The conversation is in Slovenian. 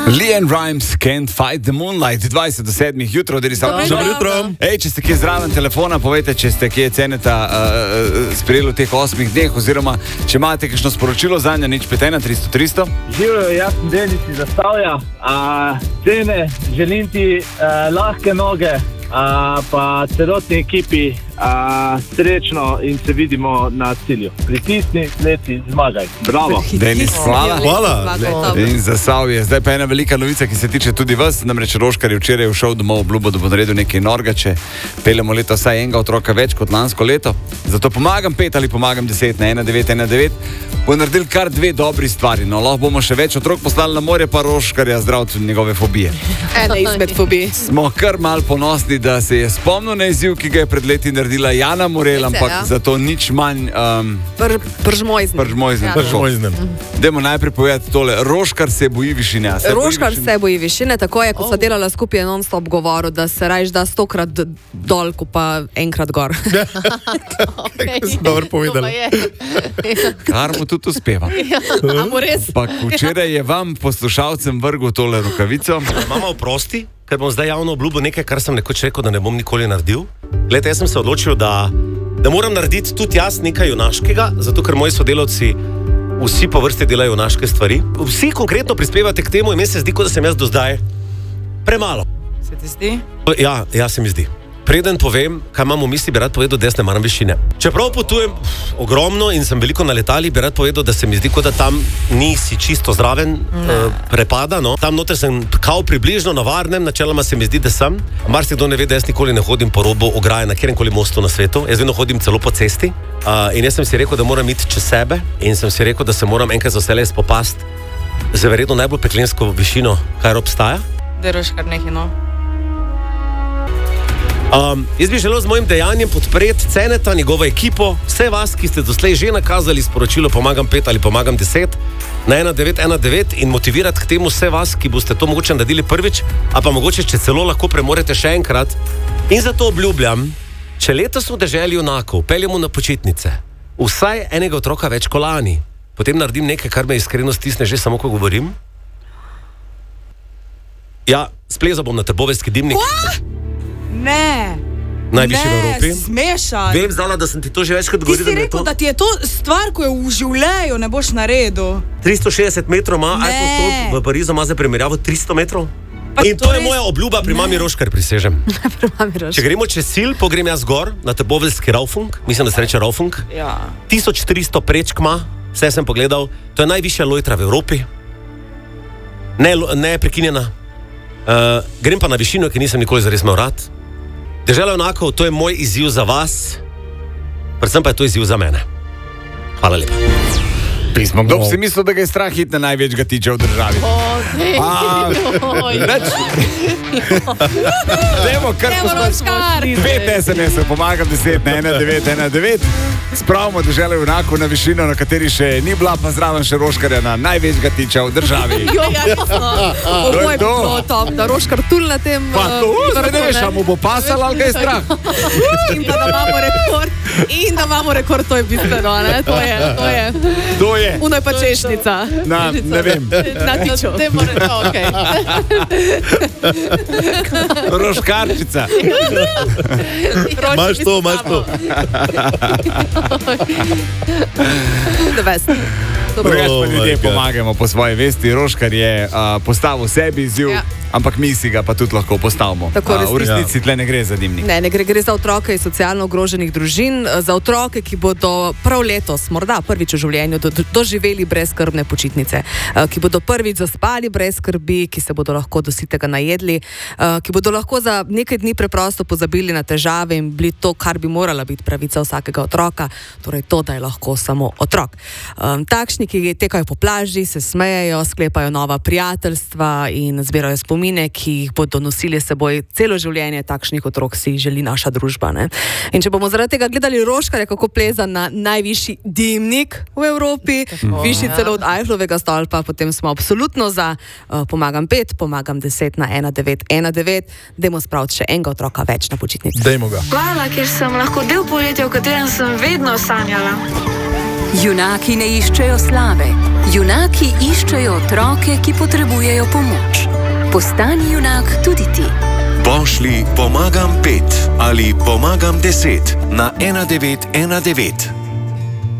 Leanne Rimes, Can't Fight the Moonlight, 20:07 jutro, da Dobro jutro. Če ste kje zraven telefona, povejte, če ste kje ceneta sprejeli v teh 8 dneh, oziroma če imate kakšno sporočilo za njo, nič 5 300 300. Živijo, jaz sem Denis iz Zasavja, cene, želim ti lahke noge, pa celotni ekipi srečno in se vidimo na cilju. Pritisni, leti, zmagaj. Bravo. Denis, hvala. Hvala. In Zasavje. Zdaj pa ena velika novica, ki se tiče tudi vas. Namreč Roškar je včeraj všel domov, obljubo, da bo naredil nekaj norga, če peljemo leto vsaj enega otroka več kot lansko leto. Zato pomagam 5 ali pomagam 10 na 1919. Bo naredil kar 2 dobri stvari. No, lahko bomo še več otrok poslali na morje, pa Roškarja zdraviti njegove fobije. Ena izmed fobij. Smo kar mal ponosni, da se je spomnil na izziv, ki ga je pred leti naredila Jana Morel, ampak zato nič manj Pržmojznem. Dajmo najprej povedati tole. Roškar se boji višine. Roškar se boji višine, tako je, ko sva delala skupaj, je non-stop govoril, da se rajš da 100-krat dol, ko pa enkrat gor. Kako si dobro povedala. Kar mu tudi uspeva. Pak včeraj je vam, poslušalcem, vrgel tole rokavico. Mama, oprosti, ker bom zdaj javno obljubil nekaj, kar sem nekoč rekel, da ne bom nikoli naredil. Glede, jaz sem se odločil, da moram narediti tudi jaz nekaj junaškega, zato ker moji sodelavci vsi po vrsti delajo junaške stvari. Vsi konkretno prispevate k temu in meni se zdi, kot da sem jaz do zdaj premalo. Se ti zdi? Ja, se mi zdi. Preden povem, kaj imam v misli, bi rad povedal, da jaz ne maram višine. Čeprav potujem ogromno in sem veliko na letali, bi rad povedal, da se mi zdi, kot da tam nisi čisto zraven, prepada. No. Tam noter sem kao približno na varnem, načeloma se mi zdi, da sem. Marsikdo ne ve, da jaz nikoli ne hodim po robu ograje na kjerkoli mostu na svetu. Jaz vedno hodim celo po cesti. In jaz sem si rekel, da moram iti čez sebe in sem si rekel, da se moram enkrat za vselej spopasti z verjetno najbolj peklensko višino, kar obstaja. Deroš kar nekaj, no. Jaz bi želel z mojim dejanjem podpreti Ceneta, njegovo ekipo, vse vas, ki ste doslej že nakazali sporočilo pomagam 5 ali pomagam 10 na 1919 in motivirati k temu vse vas, ki boste to mogoče naredili prvič, a pa mogoče, če celo lahko premorete še enkrat. In zato obljubljam, če letos v deželi junakov peljemo na počitnice vsaj enega otroka več kot lani, potem naredim nekaj, kar me iskreno stisne že samo, ko govorim. Ja, splezal bom na Trboveljski dimnik. Ne. Najvišji v Evropi. Smešaj. Vem, znala, da sem ti to že večkrat govoril. Ti si rekel, da ti je to stvar, ko je v življenju ne boš naredil. 360 metrov ima, Eiffel stolp v Parizu ima za primerjavo 300 metrov. In to je moja obljuba pri mami Roškar, prisežem. Če gremo čez Sil, pogrem jaz gor na Trboveljski Raufung, mislim, da se reče Raufung. Ja. 1400 prečk ima, vse sem pogledal, to je najvišja lojtra v Evropi. Ne prekinjena. Grem pa na višino, ki nisem nikoli zares imel rad. Dežela junakov, to je moj izziv za vas, predvsem pa je to izziv za mene. Hvala lepa. Pismo. Kdo bi si mislil, da ga je strah iti na največ ga tiče v državi? Dajmo kar poslušati. 5 SMS-ov, pomagam 10 na 1919. Spravimo deželo junakov na višino, na kateri še ni bila, pa zraven še Roškarja na največ ga tiče v državi. To je bilo top, da Roškar tul na tem... Pa to, zdaj ne veš, a mu bo pasal ali ga je strah. In pa da imamo rekord. In da imamo rekord, to je bistveno, ne? To je. Uno je pa češnica. Ne vem. Na tiču. Ne more to, okej. Roškarčica. Imaš to. The best. Drugač pa ljudje pomagamo po svoji vesti. Roškar je postavil sebi izziv, ampak mi si ga pa tudi lahko postavimo. V resnici tle ne gre za dimnik. Ne gre za otroke iz socialno ogroženih družin, za otroke, ki bodo prav letos, morda prvič v življenju, doživeli brezskrbne počitnice, ki bodo prvič zaspali brez skrbi, ki se bodo lahko do sitega najedli, ki bodo lahko za nekaj dni preprosto pozabili na težave in bili to, kar bi morala biti pravica vsakega otroka, torej to, da je lahko samo otrok. Takšni, ki tekajo po plaži, se smejejo, sklepajo nova prijateljstva in zbirajo spomine, ki jih bodo nosili s seboj celo življenje, takšnih otrok si želi naša družba. Ne? In če bomo zaradi tega gledali Roškarja, kako pleza na najvišji dimnik v Evropi, višji celo od Eiffelovega stolpa, potem smo absolutno za pomagam 5, pomagam 10 na 1919, dajmo spraviti še enega otroka več na počitnici. Dajmo ga. Hvala, ker sem lahko del poletja, v katerem sem vedno sanjala. Junaki ne iščejo slave, junaki iščejo otroke, ki potrebujejo pomoč. Postani junak tudi ti. Pošlji pomagam 5 ali pomagam 10 na 1919.